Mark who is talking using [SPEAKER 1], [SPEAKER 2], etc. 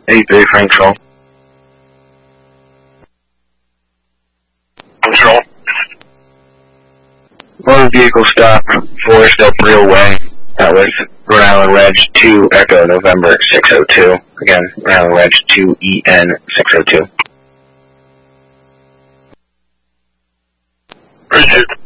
[SPEAKER 1] 83 Frank Control.
[SPEAKER 2] Control.
[SPEAKER 1] Motor vehicle stop, Forest Up Railway. That was Rhode Island Reg 2 Echo November 602. Again, Rhode Island Reg 2 EN 602.
[SPEAKER 2] Appreciate it.